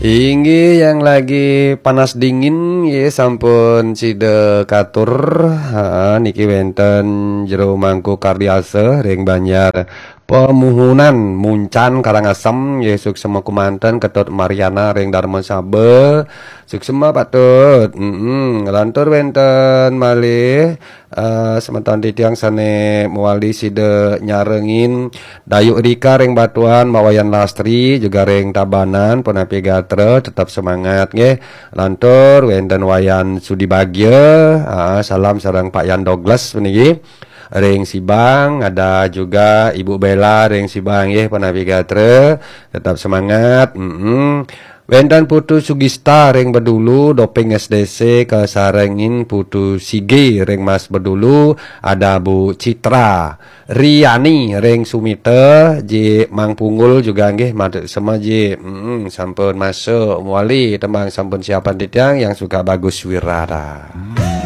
Inggi yang lagi panas dingin ya sampun sida katur niki wenten jero mangku kardiase ring Banjar Pemuhunan Muncan Karangasem ya suksema kumanten Ketut Mariana ring Darma Sabe suksema patut lantur wenten malih semeton titiang sane muali sida nyarengin Dayuk Rika ring Batuan Mawayan Lastri juga ring Tabanan Penapi Gatre tetap semangat nggih lantur wenten wayan Sudi Bagya salam sareng Pak Yan Douglas puniki ring Sibang ada juga Ibu Bella ring Sibang nggih Penapi Gatre tetap semangat Wendan Putu Sugista ring Bedulu doping SDC kesarengin Putu Sige ring Mas Bedulu ada Bu Citra Riani ring Sumite J Mang Punggul juga nggih madek sama J sampun masuk muali tembang sampun siapan titiang yang suka bagus wirara.